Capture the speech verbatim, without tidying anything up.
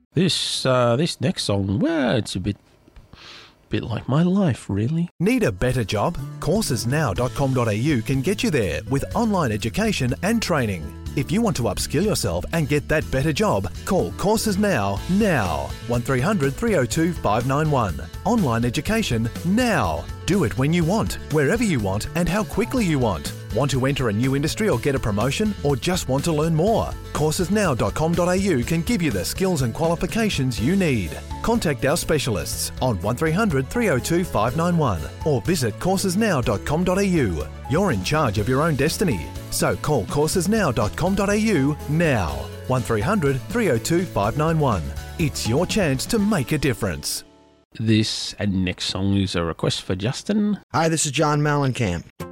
This uh, this next song, well, it's a bit bit like my life, really. Need a better job? courses now dot com dot a u can get you there with online education and training. If you want to upskill yourself and get that better job, call Courses Now, now. one three hundred three oh two five nine one. Online education now. Do it when you want, wherever you want and how quickly you want. Want to enter a new industry or get a promotion, or just want to learn more? courses now dot com dot a u can give you the skills and qualifications you need. Contact our specialists on one three hundred three oh two five nine one or visit courses now dot com dot a u. You're in charge of your own destiny, so call courses now dot com dot a u now. one three hundred three oh two five nine one. It's your chance to make a difference. This and next song is a request for Justin. Hi, this is John Mellencamp.